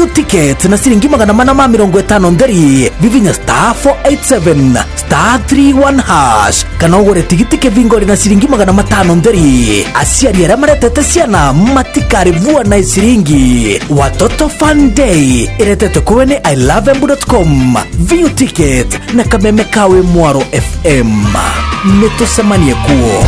view ticket na ciringi 450 nderi vivinya star 487 star 31 hash kana ugure tigiti kivingo na ciringi 500 nderi aciari aria maretete ciana matikari vua na ciringi watoto fun day iretete kuwe ni ilovembu.com view ticket na kameme kawe Mwaro FM nitusemanie kuo.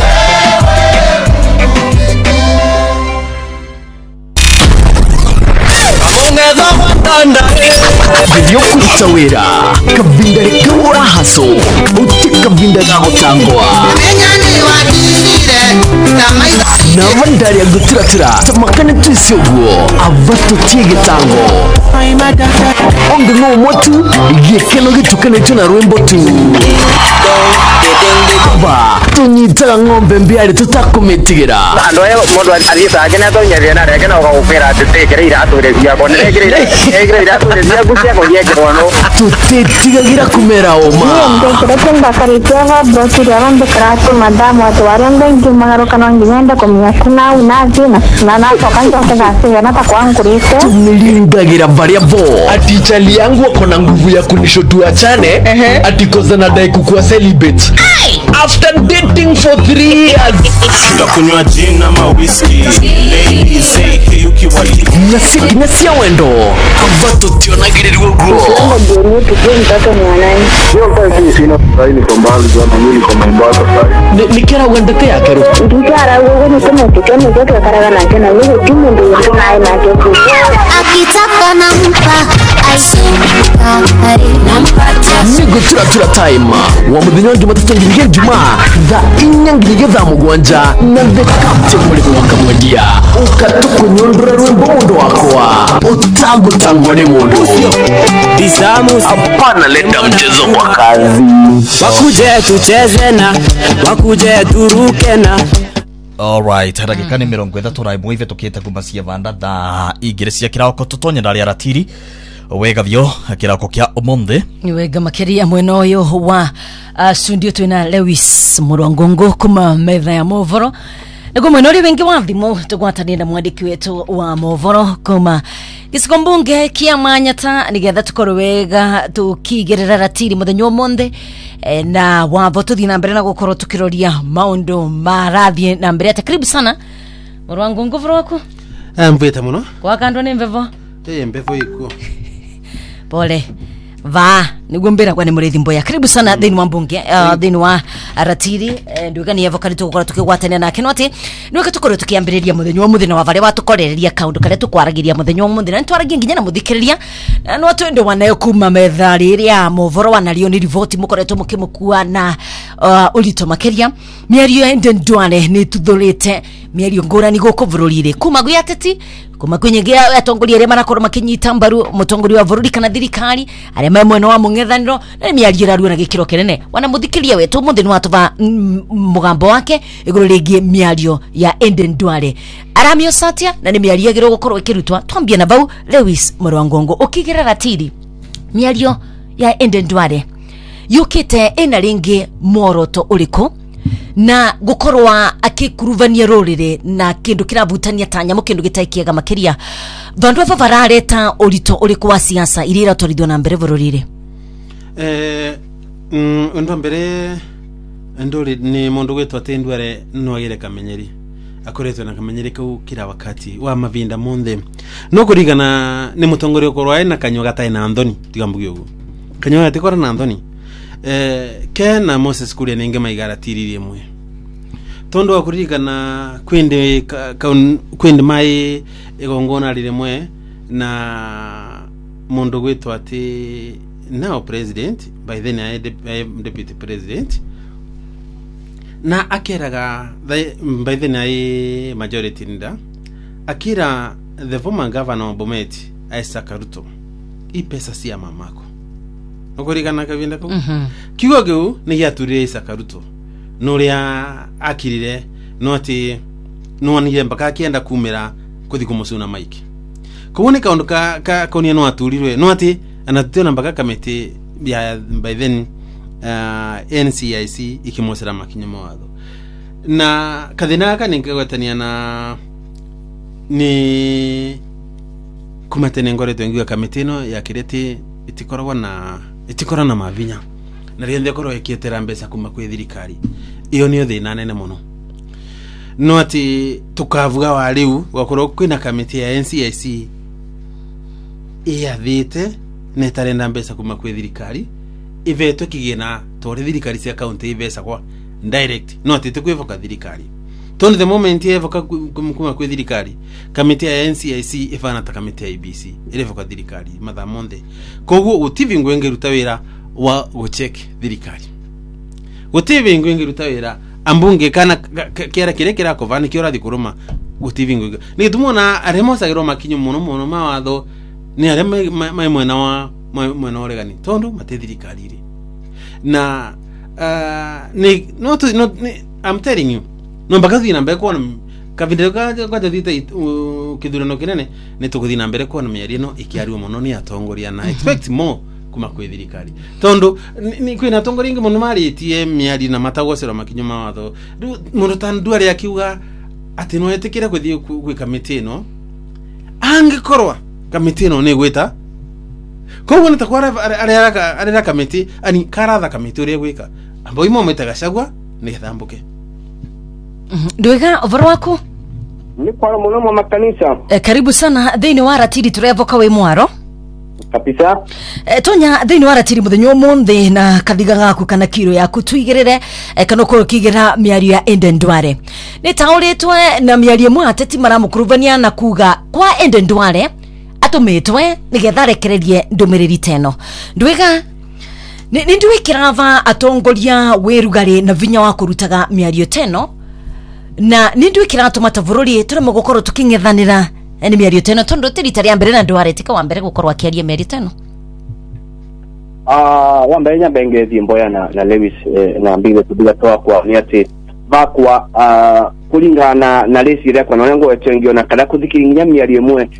Video kutawira kabindare kura haso uti kabindare gutangwa na mandari agutiratira tamakane twisogwo abato tigetango ongo no motu yekeno gitukane tuna rwembo tu ba tunyitara ngombe mbiari tutakumitigera ando yo modu alisa agena to nyari na regena ko opera tetekere ira tore bia ko negere ira tore bia gusia ko yekero no tutetigira kumera oma ndo kureka karitiwa bosi yaran de kratu madam watu warende ngimagaro kana ngimenda komyakuna unazina na tokanza kugasi na takwankuriste tumilingagira variable atichali yangu akona nguvu ya kunishotua chane atikoza na dai kukua celibate after dating for 3 years ndakunywa gin na whisky ladies say hey ukiwali nasia wendo abato tionagirirwo go ndio tujue mtoto ni wanani yo kwa sino saini kwa mbali za mwili kwa Mombasa sai nikera wendete yake ro ndikara wewe ni kama tukeni zote karaga na tena wewe timu ndio tunaye na joku akitaka nampa nigo tura time wa mudhinyo Jumatatu ngirige Juma the inyangirige za mugwanja na the captain muri wakamwadia ukatukunyondora rwembo mundo wakwa utagutangwa ni mundu disamu hapana leta mchezo kwa kazi wakuje tucheze na wakuje turuke na. Alright, dakika ni 30 raimwe ive tukite kumacia vanda da igire cia kirako tutonye ndari aratiri wega vyo kirako kia omonde ni wega makeria mwena oyo wa studio twina Lewis Murwangongo kuma metha ya movoro nego mwena uri wengi wa thimo tugwatania na mwandiki wetu wa movoro kuma gisigombunge kia manyata nigetha tukorwe wega tukigerera ratiri muthenya omonde na wavo tuthi na mbere na gukorwo tukiroria maundu marathie na mbere ata karibu sana Murwangongo voro wako mveta muno kwa kando ni mvevo mbevo iko pole va nigumbira kwa ni murethi mboya karibu sana thini wa mbunge thini wa aratiri nduga ni avocado tukora tukigwatania na kinoti nduga tukoro tukiambiriria muthenya wa muthenya wa vare watukorereria kaundu kare tukwaragiria muthenya wa muthenya ntwaragia nginya na muthikiriria no twende wanayo kuma metha riria movoro wanario ni rivoti mukoretwo mukimukua na ulito makeria miario ende ndwane ni tuthurite miario ngurani guku bururire kuma guyateti kuma kwenyegia atongoria aria marakorwo makinyita mbaru mutongoria wa bururi kana thirikari aria me mwena wa mungethaniro na miario raruo na gikiro kinene wana muthikiria wetu muthi ni watuva mugambo wake iguru ringi miario ya ende ndware aramio satia na ni miario giro gukorwo ikirutwa twambia na bau Lewis Murwangongo ukigera ratiri miario ya ende ndware yukite ina ringi moroto uriko na gukorwa akikuruvania rorire na kindu kiravutania tanya mu kindu gitaikiega makeria vandu ava varareta urito uriku wa siasa irira twarithio na mbere vororire ndo mbere ndori ni mundu gwetwa tindware no agire kamenyeri akoretwe na kamenyeri kau kira wakati wa mavinda monthe no kurigana ni mutongoria ukorwa na kanyo gatai na Anthony tigambugi ugu kanyo gatikora na Anthony Ken na Moses kuria ninge maigara tiriri mwe tondo akurigana kwende mai egongona rire mwe na mundu gwetwa ati now president by then I deputy president na akeraga by then I majority nda akira the former governor of Bomet Isaac Ruto ipesa si ya mamako okurigana kavinda ko kigo geu ni giaturire Isaac Ruto no ria akirire no ati no ni mpaka akienda kumira kuthi kumusuna maiki kuboneka undu ka konia no aturirwe no ati anatutena mpaka kamete ya by then NCIC ikimosera makinya mawatho na kathina aka ningegwatania na ni kuma tene ngoretwo ngiuga kamiti ino ya kireti itikoragwo na mavinya na riende korwo ikietera mbeca kuma kwi thirikari iyo niyo thina nene muno no ati tukavuga wa riu gwakorwo kwina kamiti ya NCIC iathite netarenda mbeca kuma kwi thirikari ivetwe kigina tore thirikari cia county iveca kwa direct no ati tukwivoka thirikari tondu the moment ivoka kuma kwi thirikari kamiti ya NCIC ifana ta kamiti ya IBC irevoka thirikari matha monthe koguo gutivi ngwenge ruta wira wa gucheck thirikari gutivi ngwenge ruta wira ambunge kana kera kire kovani kiora thikuruma gutivi ngwenge ni tumona aremo sagiro makinyo muno mawatho ni areme mai mwena wa regani tondu mate thirikari ri na I'm telling you no bakathi na mbere kuona kavindiro kwa thite kidurano kinene ni tukuthi na mbere kuona miari no ikiariwa muno ni atongoria na expect more kuma kwi thirikari tondu ni kwina atongoria ingi muno maritie miari na matagocero makinyo mawatho muno tandu ari akiuga ati no etikire kuthi kwi kamiti no angikorwa kamiti no ni gwita koguo nitakwara arera kamiti ani karatha kamiti uri gwika ambo imo metagacagwa ni thambuke Ndwega over wako ni kwa muno mwa makanisa karibu sana thini wa ratiri turevoka we mwaro kabisa tonya thini wa ratiri muthenyo monthe na kathiga gaku kana kiro yaku tuigirire kana ko kigira miario ya Eden Duale ni tauritwe na miario mwa ateti maramukuruvania na kuga kwa Eden Duale atumitwe nigetha rekererie ndumiriri teno ndwega ni ndwikirava atongoria werugari na vinya wa kurutaga miario teno na nindu ikiratuma tavururi turimo gukorwo tuking'ethanira ni miario teno tondu tirita ria mbere na Duale tika wa mbere gukorwo akiaria miario teno wa mbere nya bengezi mboya na Lewis na mbile tubiga toa kwa ni ati bakwa kulingana na lesi ria kwa nongo etengio na kada kuthikiringia miario mwe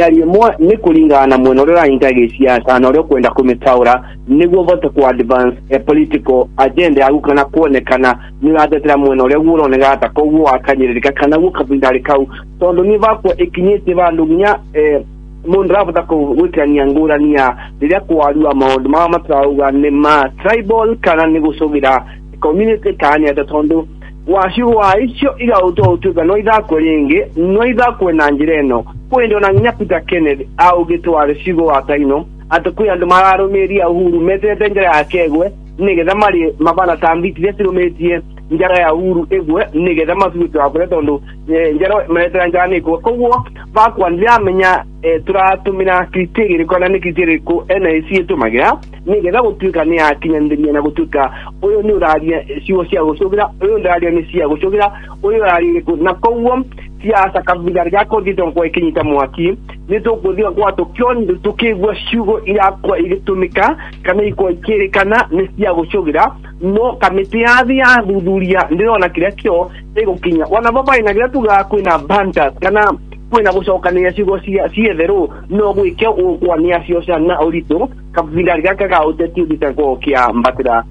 ni kulingana mweno ria intage siasa na ria kwenda kumitaura niguo vote ku advance a political agenda ya gukana kuonekana ni atetera mweno ria guo ne gata koguo akanyirika kana gukabindari kau tondu ni bakwa ikinyite bandu nya mundu ravuta kuwikania ngurania riria kwarua maundu ma matrauga ni ma tribal kana ni gusugira community kana ya tondu washirwa icio igautuga no ithako ringi no ithako na njireno kwendo na Nyapita Kennedy au gitware cigo wataino atukui andu mararumiria Uhuru metete njara ya kegwe nigetha mari mabana tambiti thesirumetie njara ya Uhuru egwe nigetha mafuta akore tondu njara metete njara niko koguo bakwa ndiamenya turatumira kritigiri kona nikitiri ku NIC tumagira nigetha gutuika ni akinyandiria na gutuika uyu ni uraria ciwo cia gucugira uyu ndaria ni cia gucugira uyu uraria na koguo siasa kabila yako ndito kwa ikinyita mwaki nito kuthia kwa tukionde tukigwa ciugo irakwa igitumika kana iko ikirikana ni cia gucugira no kamiti ya thuthuria ndirona kiria kio igukinya wana baba ina gira tuga kwina banta kana kwina gucokania ciugo ciethero no gwike ukwa ni acio na urito kabila yaka ga uteti nditako kia mbatira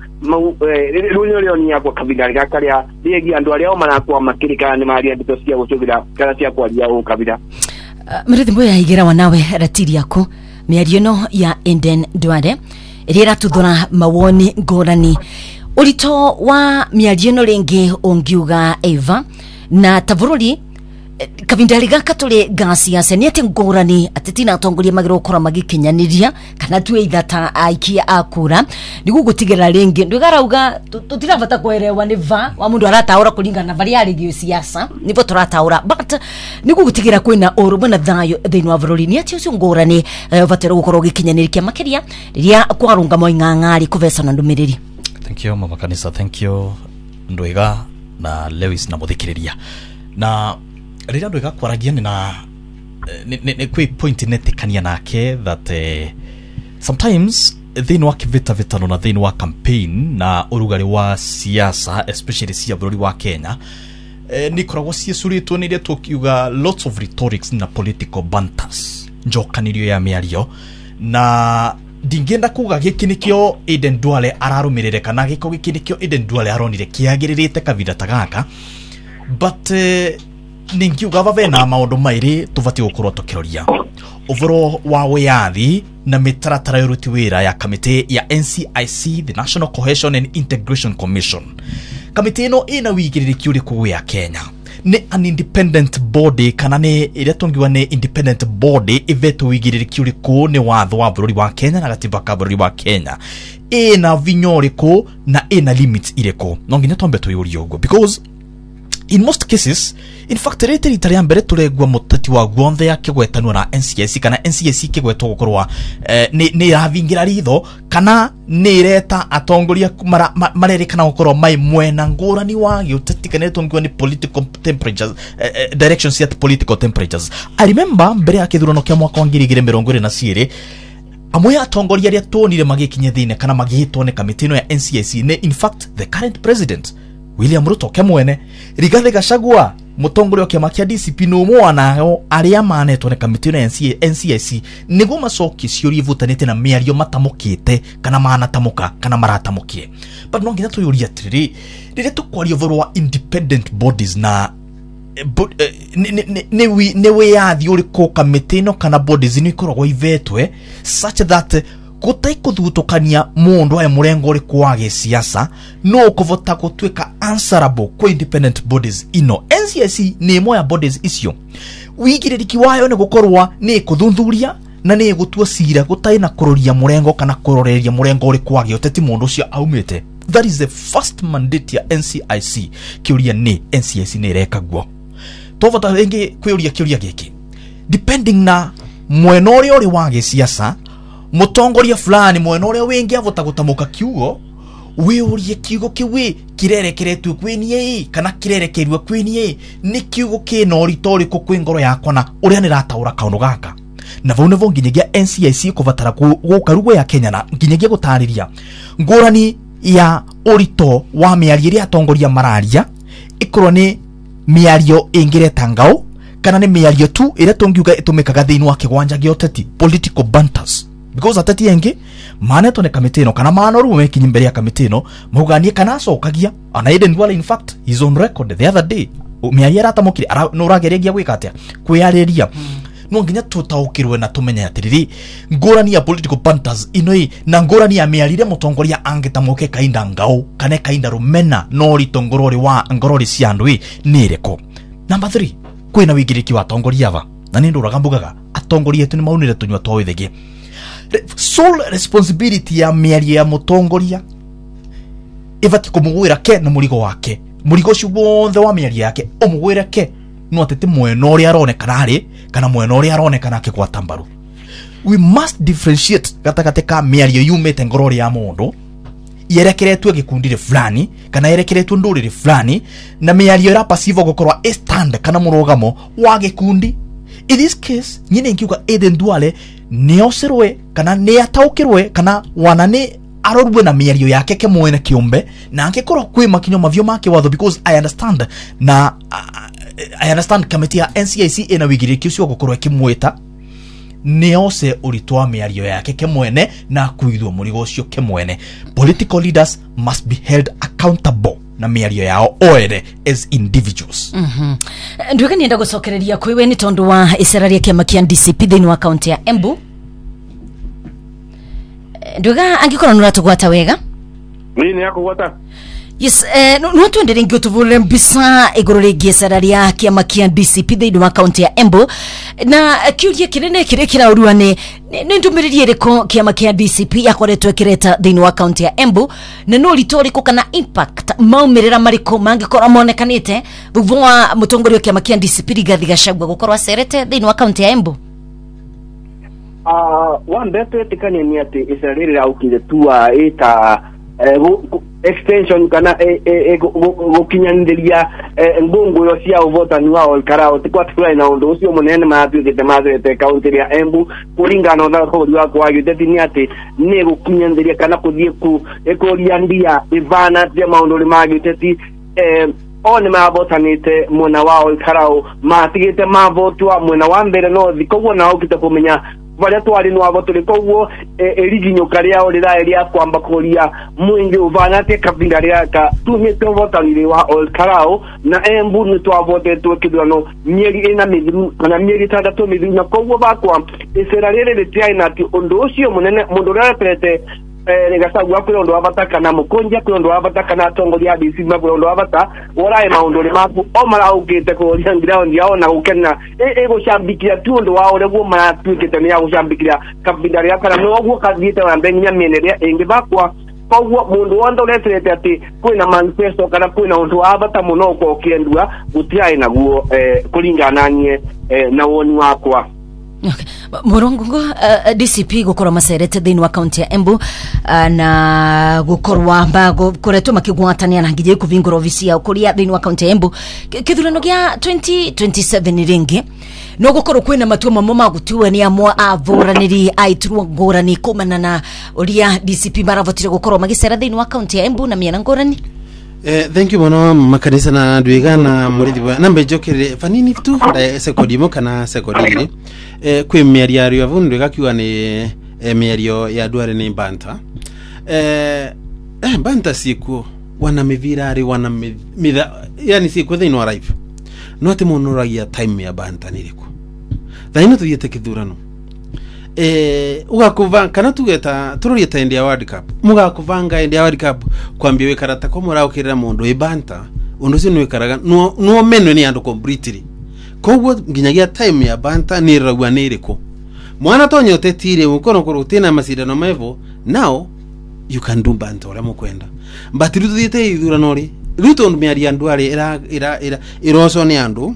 runyo ni yakwa kabila yaka ria rigi andu aria marakwa makirikana ni maria ndito cia gucugira kana cia kwaria u kabila murithi mboya igira wanawe ratiri yako miario no ya Eden Duale rira tuthura mawoni ngorani urito wa miario no ringi ongiuga Eva na tavururi kavindari gaka tuli gasi ya senete ngorani atetina atongoria magiro ukora magikinyaniria kana tu ithata aikia akura nigugutigera ringi ndigarauga tutiravata kwerewa ni va wa mundu arataura kulinga na bari arigio siasa nivo turataura but nigugutigera kwina urumwe na thayo thini wa bururi ni ati ucio ngorani vatero gukorwo gikinyaniria makiria riria kwarunga moingangari kuvesa na ndumiriri. Thank you mama kanisa, thank you Ndwega na Lewis na muthikiriria na rira Ndwega kwaragia ni na ni kwi point netikania nake that sometimes thini wa vitano na thini wa campaign na urugari wa siasa especially cia bururi wa Kenya ni koragwo ciecuritwo ni ria tukiuga lots of rhetorics na political banters njokanirio ya miario na ndingenda kuga giki nikio Eden Duale ararumirire kana giko giki nikio Eden Duale aronire kiagiririte kavida tagaka but ningiuga bave na maundu mairi tubati gukorwo tukiroria uvoro wa wiathi na mitaratara yuruti wira ya kamite ya NCIC, the National Cohesion and Integration Commission. Kamite ino ina wigiriki uriku ya Kenya ni an independent body, kana ni iria tungiwa ni independent body iveto wigiriki uriku ni watho wa bururi wa Kenya na gatiba ka bururi wa Kenya ina vinyoriko na ina limits ireko nonginya tombe tuyurio ugo, because in most cases, in fact, rete ya mbere turegwa mutati wa guonthe ya kigwetanwa na NCIC, kana NCIC kigwetwo gukorwa ni ravingira ritho, kana ni reta atongoria marerikana gukorwa mai mwena ngurani wa giutati, kana tongiwa ni political temperatures, directions at political temperatures. I remember mbere ya kithurano kia mwaka wa 2022 amwe atongoria aria tonire magikinye thine kana magihitwo ni kamiti ino ya NCIC ne in fact the current president William Ruto kemwene, Rigathi Gachagua mutongoria kiama kia DCP no mwanao aria manetwo ne kamiti ino ya NCIC nigo macoki ciuri vutanite na miario matamukite kana manatamuka kana maratamukie. But no nginya tuyuria atiriri rire tukwario voro wa independent bodies na ne we yathi uriko kamiti ino kana bodies ni ikoragwo ivetwe such that gutai kuthutukania mundu aye murengo uri kwage siasa no kuvota gutwika answerable kwa independent bodies ino. NCIC ni imwe ya bodies icio wigiriki wayo ni gukorwa ni kuthuthuria na ni gutua cira gutai na kuroria murengo kana kuroreria murengo uri kwage uteti mundu ucio aumite. That is the first mandate ya NCIC. Kiuria ni NCIC ni rekagwo tovota wengi kwiuria kiuria giki depending na mwena uri uri wage siasa mutongoria fulani mwena uria wingi avota gutamuka kiugo wiurie kiugo kiwi kirerekeretwe kwinie kana kirerekerwe kwinie ni kiugo kino ritori ko kwingoro yakwa na uria nirataura kaundu gaka na vau nevo nginyagia NCIC kuvatara gukarugo ya Kenya na nginyagia gutariria ngurani ya urito wa miario iria atongoria mararia ikorwo ni miario ingireta ngao kana ni miario tu iria tungiuga itumikaga thiini wa kigwanja gioteti political banters, because atati yengi maneto ne kamiti ino kana manoru mekinyi mbere ya kamiti ino muganie kana acokagia ana Eden Duale in fact his own record the other day miario ratamukire no rageregia gwika atia kwiyariria no nginya tutaukirwe na tumenya atiriri ngurani ya political banters ino na ngurani ya miarire mutongoria angetamuke kainda ngao kana kainda rumena no ritongorori wa ngorori ciandwi nireko. Number 3 kwina wigiriki wa tongoria ava na nindu ragambugaga atongoria tu ni maunire tunywa twawithege sole responsibility ya miario ya mutongoria ivati kumugwira ke na murigo wake murigo cio wonthe wa miario yake omugwira ke no atete mwena uria aronekana ari kana mwena uria aronekana akigwata mbaru. We must differentiate gatakate ka miario yumete ngorori ya mundu yerekeretwe gikundire fulani kana yerekeretwe ndurire fulani na miario ra passive gukorwa stand kana murugamo wa gikundi. In this case nyine nkiuga Eden Duale neoserwe kana neataukirwe kana wanane arorwe na miario yake ke mwene kiumbe na angekoro kwi makinyo mavyo make watho, because I understand na I understand committee ya NCIC ina wigiriki ucio gukorwa kimweta neose uritwa miario yake ke mwene na kuithwo murigo ucio ke mwene. Political leaders must be held accountable na miario yao oere as individuals. Nduga nienda gucokereria kwiwe ni tondu wa iseraria kiama kia DCP thiini wa county ya Embu. Nduga angikora nuratugwata wega Mimi yako gwata. Yes, no tuendere ngio tuvule mbisa iguru rigi iseraria kiama kia DCP thiini wa county ya Embu na kiuria kirene kirekira urua ni ndumiririe riko kiama kia DCP yakoretwe kireta thiini wa county ya Embu na no ritoriko kana impact maumirira mariko mangikora monekanite thutha mutongoria wa kiama kia DCP Rigathi Gachagua gukorwa serete thiini wa county ya Embu. One better tikania ni ati Israeli aukire tua eta extension kana gukinyandiria ngungu yo cia uvota ni wao karao tikwa tukura na undu ucio munene mathu gitemaze county ya Embu kuringana na hori wa kwa giteti ni ati ni gukinyandiria kana kuthie ku ekoriandia ivana tia maundu magiteti one mavotanite mwena wao karao matigite mavotwa mwena wa mbere no thikoguo na ukite kumenya varia twari no abotore koguo eriginyo karia orira eria kwamba kuria mwingi uvanate kabinda ria ka tumye tovotanire wa Olkarao na Embu ni twavotetwe kidwano mieri ina mithiru kana mieri 3 mithiru na koguo bakwa isera rere ritiaina ati undu ucio munene mundu rete Regasagwa kwirondo abataka na mukonja kwirondo abataka na tongoria DC mabwirondo abata oraye maundore maku omara ugite ko ground yao na gukena ego shambikia tundo wao rego mara twikete ni yao shambikia kabinda ya kana no ogwo kathite wa mbenya meneria ingi bakwa koguo mundu wanda ureterete ati kwina manifesto kana kwina undu abata muno ko kendua gutiae naguo kulingana nanye na woni wakwa. Okay. Murongo DCP gukora maserete thini wa county ya Embu na gukorwa mbago koretwo makigwatania na ngije kuvingura ofisi ya ukuria thini wa county ya Embu kithurano gya 2027 ringi no gukorwo kwina matua mamwe magutiwe ni amwe avoraniri aiturwo ngorani kumana na uria DCP maravotire gukorwo magisera thini wa county ya Embu na miena ngorani. Thank you bono makanisa na duigana murithi nambe jokere fanini tu sekodimo kana sekodiri kwe miario ya vundu gakiwa ni miario ya duare ni banta banta siku wana mivirari wana mitha yani siku thini wa life no ati monoragia time ya banta niriku thaino tuyete kithurano ugakuva kana tugeta tururieta India World Cup mugakuvanga India World Cup kwambia wekarata ko muraukirira mundu ibanta undu cio ni wekaraga no meno ni andu completely koguo nginyagia time ya banta ni ragwa ni iriku mwana tonyo tetire ukono kurutina masidano mevo now you can do banta ora mukwenda but ruthiete ithurano ri ruto miari andu ari ira iroso ni andu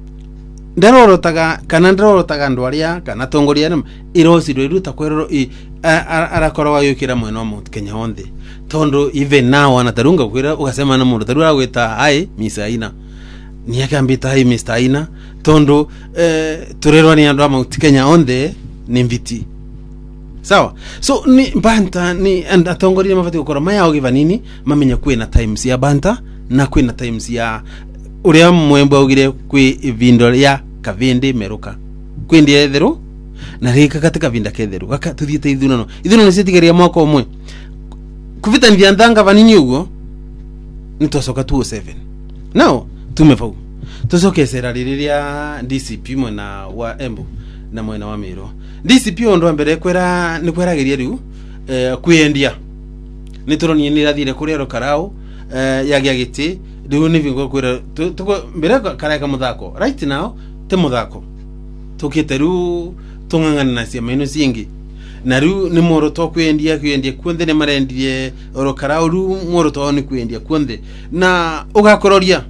ndarorotaga kana ndarorotaga ndwaria kana tongoria irosi rwiruta kwerero arakorwa yukira mweno Mount Kenya onde tondo even now anatarunga kwira ugasema na mundu tarura gwita hai misaina ni akambita hai misaina tondo turerwa ni andu Mount Kenya onde ni mviti sawa so ni banta ni atongoria mafati gukora maya ogiva nini mamenya kwina times ya banta na kwina times ya uria mwembo augire kwi vindo ya kavindi meruka kwindi ethero na rika katika vinda ketheru gaka tuthiete ithunano cietigeria mwako omwe kuvita ndia ndanga vanini ugo nitosoka 27 now tumefau tusoke sera riria DCP mwena wa Embu na mwena wa Miro DCP ondo mbere kwera ni kwerageria riu kwiendia nituroni ni rathire kurero karao yagia giti riu ni vingo kwera tuko mbere karaka muthako right now te muthako tukiteru tungangana na cia maino cingi na riu ni moro to kwendia kuonde ne marendie orokara ru moro to ni kwendia kuonde na ugakororia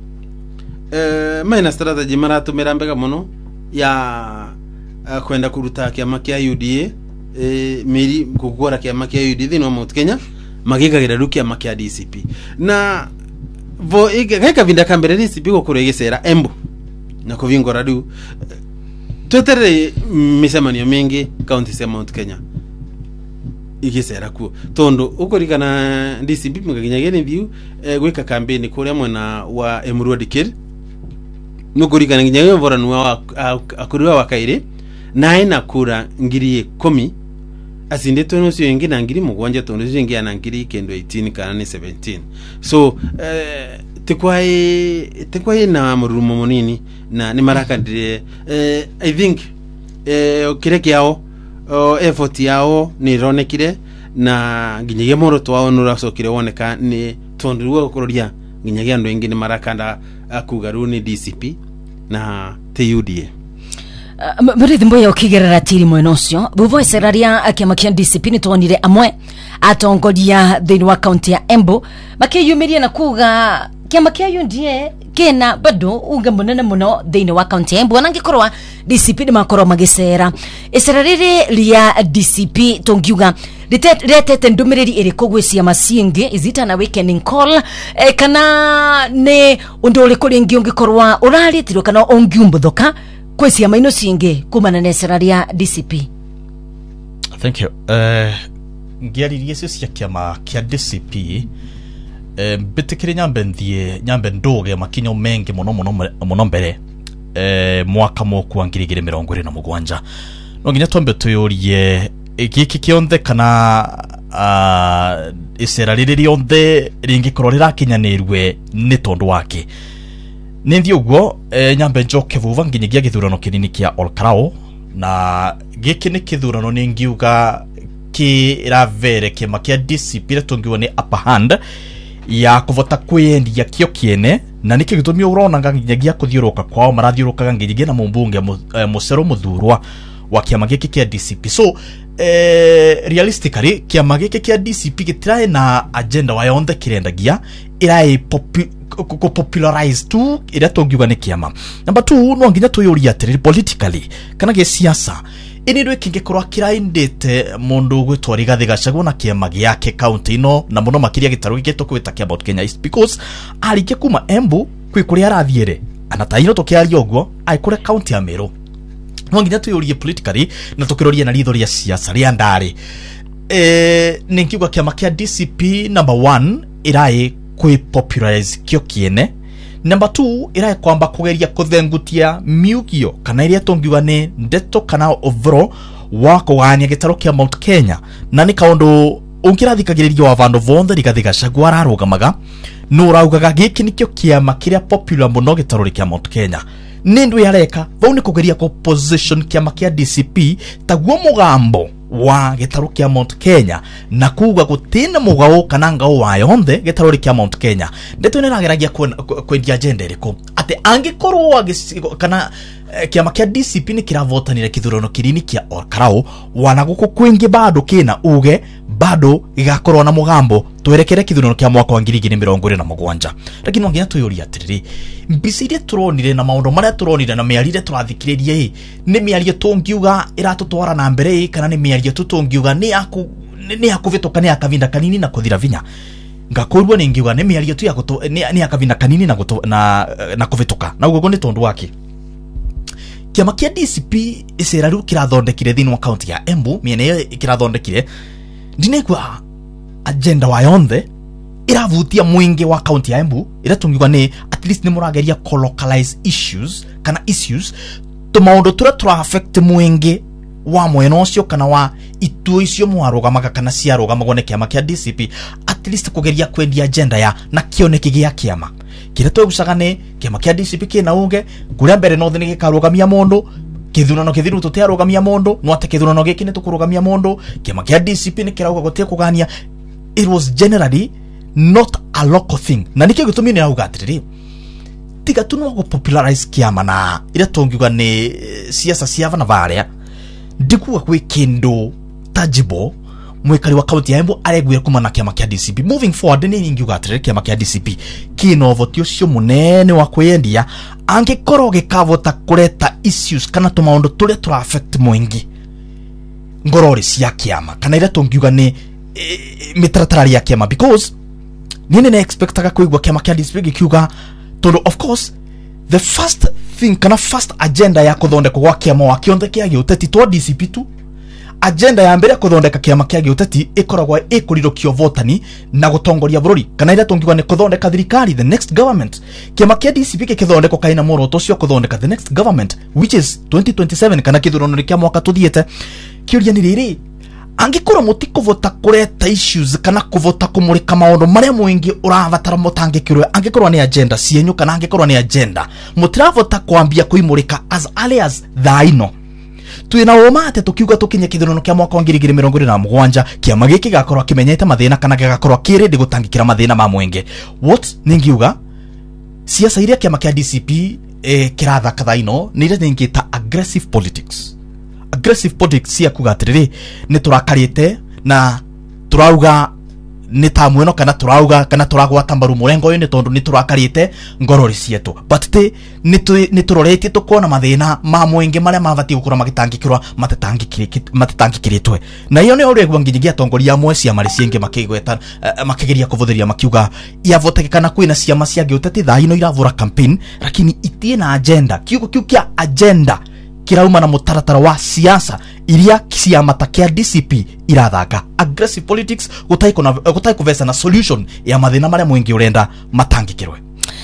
maina strategy maratumira mbega muno ya kwenda kuruta kiama kia UDA miri kugora kiama kia UDA thino Mount Kenya magigagira rukia makia DCP na vo igeka vinda kambere DCP gokuregesera Embu na kuvingora du twetere misemanio mingi county ya Mount Kenya igisera ku tondo ukorikana DCP mugaginyagene view gwika campaign kuria mwena wa Emurua Dikir nukorikana ginyagene voranu wa akuriwa wakaire na ina kura ngiri 10 asindetwe no cio ingi na ngiri 7 tondo cio ingi ana ngiri 18 kana 17 so tekwai na murumo munini na ni maraka ndire I think kire kiao effort yao ni ronekire na nginyege moro twao nurasokire woneka ni tonduwa kuroria nginyege andu ingi ni maraka nda akugaru ni DCP na TUDA Murithi mboya ukigerera tiri mwena ucio buvo eseraria akiamakia DCP ni tuonire amwe atongoria thini wa county ya Embu makiyumiria na kuga kiama kia UDA kena bado unga munene muno thini wa county ya Embu anangikorwa DCP ni makorwa magisera eserarire ria DCP tongiuga retete ndumiriri iriko gwecia masingi izita na weekend call kana ne undu uri kuri ngi ungikorwa uraritirwo kana ongiumbuthoka kwesi ya maino singe kumana na seraria DCP. Thank you. Ngiaririe cia kiama kia DCP bitikire nyambe ndoge makinyo mengi muno mbere mwaka moku wa 2027 no nginya twambe tuyurie giki kionthe kana isera riri rionthe ringikorwo rirakinyanirwe ni tondu wake ni nthi uguo nyambe njoke vuva nginyagia githurano kinini kia Olkarao na giki ni kithurano ni ngiuga kiravere kima kia DCP retungiwa ni upper hand ya kuvota kwendia kio kiene na niki gitumi urona nginyagia kuthiuruka kwao marathiurukaga nginyagia na mumbunge Musero Muthurwa wa kiama giki kia DCP. So realistically kiama giki kia DCP gitirae na agenda wa yonthe kirendagia irae popularize tu ira tongiuga ni kiama. Number 2 no nginya tuyuria atiri politically kana ge siasa ini rwe kingekorwa kiraindite mundu gwitwa Rigathi Gachagua na kiama giake county ino na muno makiria gitaru giketo kwita kia about Kenya East because arike kuma Embu kwi kuria arathiere anataino tokiaria oguo aikure county ya Meru. No nginya tuyurie politically na tukiroria na ritho ria siasa ria ndari ninkiuga kiama kia DCP number 1 irae kwi popularize kio kiene. Number 2 irae kwamba kugeria kuthengutia miugio kana iria tongiuga ni ndeto kana overall wako wanya gitaro kia Mount Kenya na ni kaundu ungirathikagiriria wa vandu vonthe Rigathi Gachagua ararugamaga no raugaga giki nikio kiama kiria popular muno gitaro kia Mount Kenya nindu yareka vau ni kugeria ko position kiama kia DCP taguo mugambo wa gitaro kia Mount Kenya na kuga gutina mugao kana ngao wa yonthe gitaro kia Mount Kenya ndeto ni rageragia kwendia agenda iriko ate angikorwo kana kiama kia DCP ni kiravotanire kithurano kirini kia Olkarao wana guku kwingi bado kina uge bado igakorwo na mugambo twerekere kithurano kia mwaka wa 2027 lakini nginya tuyuria atiriri mbisi iria turonire na maundu maria turonire na miarire turathikiririe ni miario tungiuga iratutwara na mbere kana ni miario tutungiuga ni akuvitukana ya kavinda kanini na kuthira vinya ngakorwa ni ngiuga ni miario tu ya ni akavinda kanini na kuvituka na ugo ni tondu wake. Kiama kia DCP isera riu kirathondekire thini wa county ya Embu miene yo kirathondekire ndinegwa agenda wa yonthe iravutia mwingi wa county ya Embu ira tungiuga ni at least ni murageria localize issues kana issues to maundu tura affect mwingi wa mweno cio kana wa itu icio mwarugamaga kana ciarugamago ne kiama kia DCP at least kugeria kwendia agenda ya na kioneki gia kiama kire twegusagane kiama kia DCP kina uge kuria mbere no thini gikarugamia mundu kithurano kithiru tutiarugamia mundu no ate kithurano giki ni tukurugamia mundu kiama kia DCP ni kirauga gotie kugania. It was generally not a local thing na nikio gitumi ni auga atiriri tiga tuno go popularize kiama na ira tongiuga ni siasa cia vana varia ndikuwa kwi kindu tangible mwikari wa county ya Embu aregwira kuma na kiama kia DCP moving forward ni ngiuga atiriri kiama kia DCP kino votio cio munene wa kwendia angikoro gikavota kureta issues kana tumaundu turia tura affect mwingi ngorori cia kiama kana ira tongiuga ni mitaratara ya kiama because nini na expectaga kuigwa kiama kia DCP gikiuga tondu of course the first thing kana first agenda ya kuthondeka kwa kiama wa kionthe kia giuteti to DCP tu agenda ya mbere kuthondeka kiama kia giuteti ikoragwa ikurirukio votani na gutongoria bururi kana ira tungiwa ni kuthondeka thirikari the next government. Kiama kia DCP kithondeko kaina moroto cio kuthondeka the next government which is 2027 kana kithurano kia mwaka tuthiete kiuria ni riri angikora mutiko vota kureta issues kana kuvota kumurika maundu maria mwingi uravatara mutangikirwe angikorwa ni agenda cienyu kana angikorwa ni agenda mutiravota kwambia kuimurika as early as thaino twina womate tukiuga tukinye kithurano kia mwaka wa 2027 kiama giki gakorwa kimenyete mathina kana gakorwa kirindi gutangikira mathina ma mwingi what ningiuga siasa iria kiama kia DCP kirathaka thaino ni ire ningita aggressive politics. Aggressive politics cia kuga atiriri ni turakarite na turauga ni tamweno kana turauga kana turagwata mbaru murengo uyu ni tondu ni turakarite ngorori cietu but ni turoretie tukona mathina ma mwingi maria mavati gukura magitangikirwa matetangikiritwe na iyo ni uregwa nginyagia tongoria amwe cia mari cienge makigweta makigeria kuvuthiria makiuga yavotekana kwina ciama cia giuteti thaino iravura campaign lakini itie na agenda kiugo kia agenda kirauma na mutaratara wa siasa iria ciama ta kia DCP irathaka aggressive politics gutai kuvesa na solution ya mathina maria mwingi urenda matangikirwe.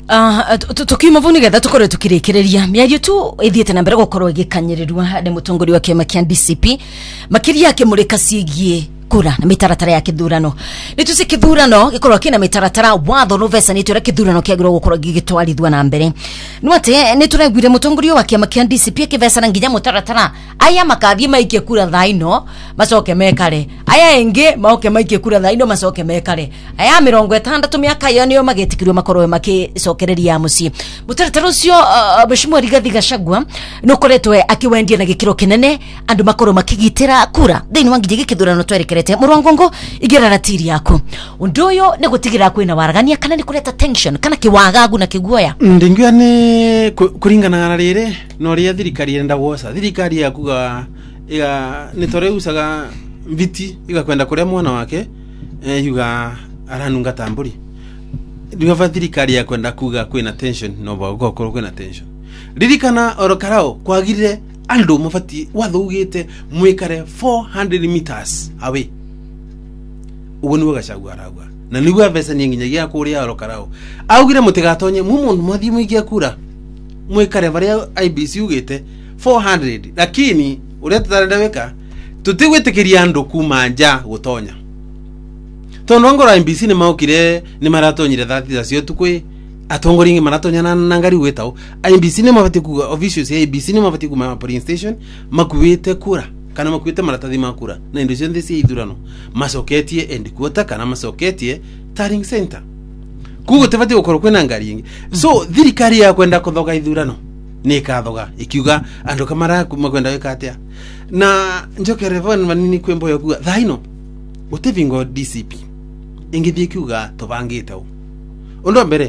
tukiuma vuni getha tukore tukirikireria miario tu ithiete na mbere gukorwo igikanyirirwa ni mutongori wa kiama kia DCP makiria yake murika ciigie kura na mitaratara ya kithurano nitusi kithurano gikorwo kina mitaratara watho no vesa nitu kithurano kiagirwo gukorwo gigitwarithwa na mbere nwate nituregwire mutongori wa kiama kia DCP kivesa na nginya mutaratara aya makathie maikie kura thaino macoke mekare aya ingi maoke maikie kura thaino macoke mekare aya 60 miaka yo nio magetikirwe makorwe makicokereria muci mutaratara ucio Mheshimiwa Rigathi Gachagua no koretwe akiwendia na gikiro kinene andu makorwo makigitira kura thiini wa ngije kithurano twereke murongongo igira ratiri yako undoyo ne gutigira kwina waragania kana ni kuleta tension kana kiwagagu na kiguoya ndingwa ni kuringana na rire no ria thirikari enda wosa thirikari yakuga iga nitoreusaga viti iga kwenda kuria mwana wake yuga aranunga tamburi ndiva thirikari ya kwenda kuga kwina tension no bago kwina tension ririkana orokarao kwagire andu mufati wathugite mwikare 400 meters away ugo niwe Gachagua aragwa na niwe vesa ninginyagia kuria orokarao augire mutigatonye mumundu mwathi mwigia kura mwikare varia IBC ugite 400 lakini uria tutarenda weka tutigwitikiria andu kuma nja gutonya tondo ngora IBC ni maukire ni maratonyire 30 cio tukwi atongoringi maratonya na ngari wetao IBC ni mabati ku officials ya IBC ni mabati ku ma polling station makuwete kura kana makuwete maratathi makura na indo cio ndisi ithurano macoketie end quota kana macoketie tallying center kugo tebati gukoro kwena ngari ingi so thirikari ya kwenda kuthoga ithurano ni kathoga ikiuga andu kamara kwenda wekatia na njoke Revon manini kwembo yo kuga thaino utevingo DCP ingithie kiuga tubangite u undo mbere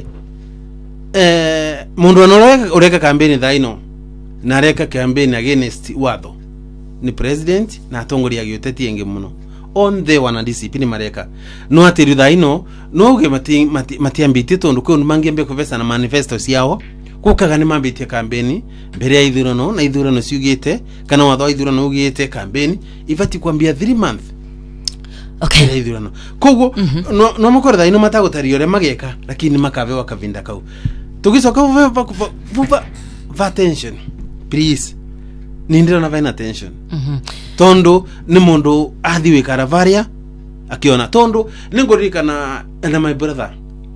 mundu anoreka ureka campaign thaino na reka campaign against watho ni president na atongori agioteti enge muno on the one DCP ni mareka no atiru thaino no uge matiambite tondu ko mangiambe kuvesa na manifesto ciao kukaga ni mambite campaign mbere ya ithurano na ithurano ciugite kana watho ithurano ugite campaign ifati kwambia 3 months okay ithurano kogo no mukore thaino matagutari ore mageka lakini makave wakavinda kau tugicoka va attention please nindira na vaina attention tondo ni mundu athiwe karavaria akiona tondo ningorikana na my brother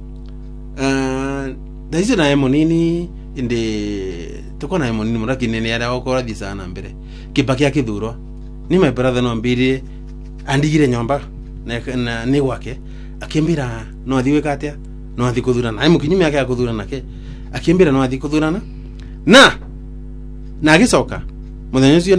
daisi na emonini inde tukona emonini muraki nene ara okora thi sana mbere kibaki akithurwa ni my brother no mbiri andigire nyomba na ni wake akimbira no athiwe katia no athi kuthurana ai mukinyumi yake akuthurana nake akimbira no athi kuthurana na agicoka muthenya ucio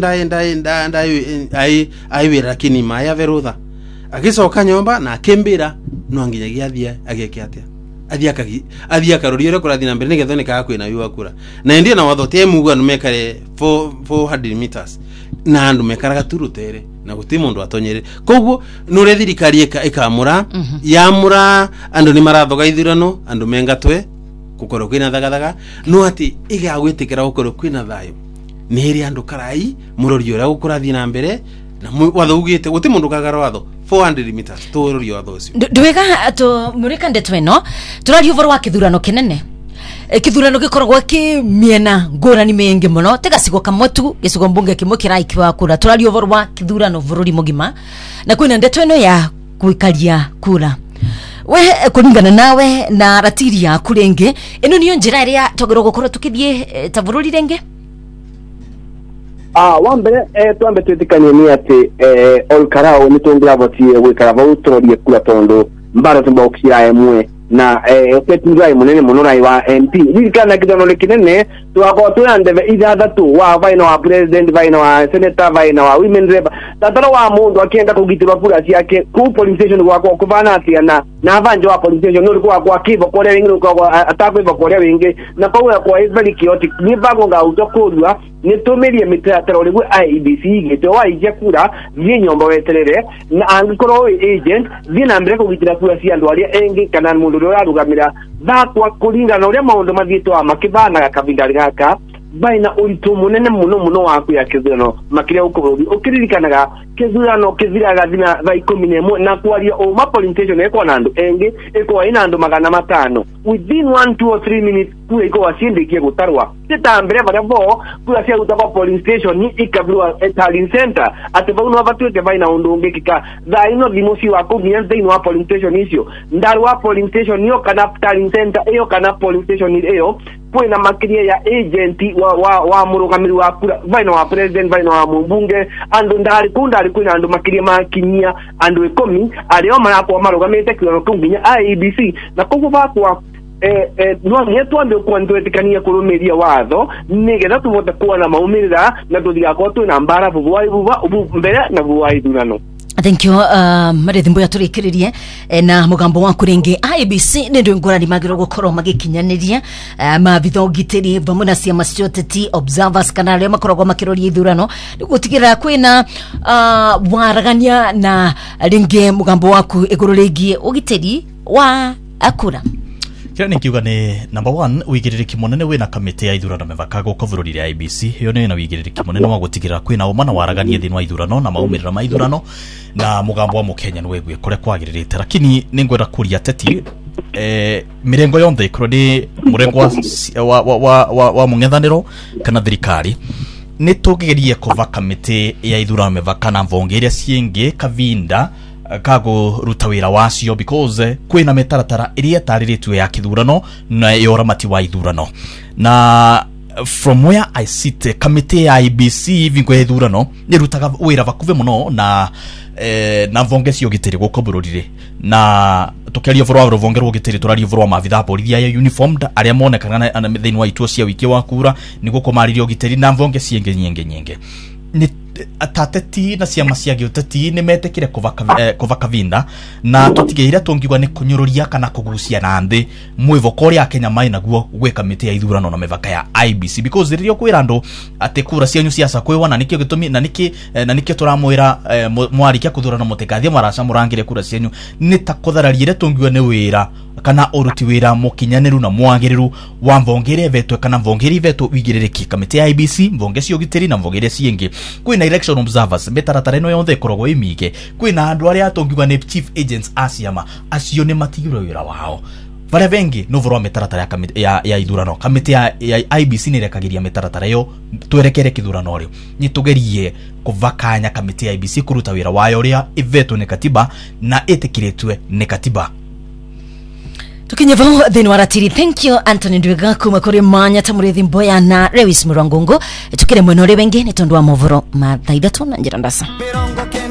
ai wira kini maya verutha agicoka nyomba na akimbira no anginyagia athia ageke atia athia karori ore kurathi na mbere nigetho nikaga kwina yuwa kura na ndio na watho tie muga no mekare 400 meters na andu mekaraga turutere na guti mundu atonyere koguo nure thirikari ikamura yamura andu ni marathoga ithurano andu mengatwe gukoro kwina thagathага no ati igagwitikira gukoro kwina thayo niri andu karai murori ora gukurathi na mbere na watho ugite guti mundu kagara watho 400 meters turori watho ucio ndwega to murika ndetweno turari uvoro wa kithurano kinene kithurano gikoragwo kimiena ngurani mengi muno tegasigo kamwe tu gicigo mbunge kimwe kiraikiwa kura turari uvoro wa kithurano bururi mugima na kwina ndetweno ya kuikaria kura we kuringana nawe na ratiri ya kurenge ino niyo njira iria togero gukoro tukithie ta bururi renge wambere twambe twetikanie ni ati olkarao ni tungira votie gwikara vautorie kura tondo mbara tumbokira emwe na oketunzai munene munorai wa MP nikana kidano kinene twako tuyandeve ithathatu wa vaina wa president vaina wa senator vaina wa women rep tatara wa mundu akienda kugitirwa kura ciake ku police station gwako kuvana atia na avanje wa police station nuri kwa kivo korea wingi kwa atakwa korea wingi na kwa kwa very chaotic ni bago nga utokurwa ni tumirie mitaratara uri gwa IBC gito wa ije kura vi nyomba weterere na angikoro agent vina mbere kugitira kura cia andu aria engi kana mundu uri arugamira thakwa kuringana uria maundu mathitwa makibana kabindari gaka baina uritu munene muno waku ya kithurano makiria ukururi ukiririkanaga kithurano kithiraga thina thaa 11 na kwaria o ma polling station eko na andu engi eko ina andu 500 within 1 2 or 3 minutes kuya iko wasiendekie gutarwa titambere baria bo kuya cia gutaka polling station ni ikabirwa tallying center ati bau no batuite baina undu ungikika thaa ino thimosi wako nginya thini wa polling station icio ndarwa polling station yo kana tallying center iyo kana polling station iyo kwina makiria ya agent wa murugamiri wa kura baina wa president baina wa mumbunge andu ndari kwina andu makiria makinyia andu 10 ario marakwa marugamite kirano kunginya IEBC na kugo bakwa no nyetuambe kwandwetikania kurumiria watho nigetha tuvote kuona maumirira na tuthigakorwo twina mbara vuvuai mbere na vuvuai thurano. Thank you Marethi Mboya turikiririe na mugambo wa kuringi IBC ndio ngorani magiro gukorwo magikinyaniria mabitho gitiri vamwe na ciama cioteti observers kana aria makoragwo makiroria ithurano gutigirira kwina waragania na ringi mugambo waku iguru ringi ugitiri wa akura. Kira ningiuga ni number 1 wigiririki munene wina kamiti ya ithurano mevaka guko bururi ya IBC yo ni na wigiririki munene wa gutigirira kwina umana waragania thini wa ithurano na maumirira ma ithurano na mugambo wa mukenya ni wegwe kore kwagiririte lakini ningwenda kuria teti mirengo yonthe ikrodi murengo wa mungethaniro kana thirikari ni tugigerie kuva kamiti ya ithurano mevaka na mvonge iria ciengi kavinda kago ruta wira wacio because kwina metaratara iria tariritwe ya kithurano na yoramati wa ithurano na from where I sit committee ya IBC vingo ithurano ni rutaga wira vakuve muno na mvonge cio gitiri guko bururire na tukiaria voro wa ruvonge rwo gitiri turaria voro wa mavitha polithia ya uniformed aria monekana na thini wa ituo cia wiki wa kura ni gukomaririo gitiri na mvonge cienge nyenge ni atateti na ciama cia giuteti ni metekire kuva kavinda na tutigeire tungiwa ni kunyururia kana kugucia na nthi mwivoko ria Kenya mai naguo gweka miti ya ithurano na mevaka ya IBC because ririo kwira andu ati kura cianyu ciaca kwiwa na nikio gitumi na nikio turamwira mwarikia kuthurana mutikathie maraca murangire kura cianyu ni ta kutharariire tungiwa ni wira kana uruti wira mukinyaniru na mwagiriru wa mvongere vetwe kana mvongeri vetwe wigiririki kamiti ya IBC mvonge cio gitiri na mvongere ciengi kwina election observers metaratara ino yonthe korogwo imige kwina andu aria atongiwa ni chief agents asiama acio ni matigirwo wira wao varia vengi no vorwa metaratara ya ithurano kamiti ya IBC ni rekagiria metaratara yo twerekere kithurano rio ni tugerie kuvakanya kamiti ya IBC kuruta wira wayo ria ivetwo ni katiba na itikiritwe ni katiba. Tukinyevo thini wa ratiri. Thank you Anthony Ndwiga kuma kuri manya ta Murethi Mboya na Lewis Murangongo tukire mweno ri wengi ni tondu wa movoro ma thaithatu na njira ndasa.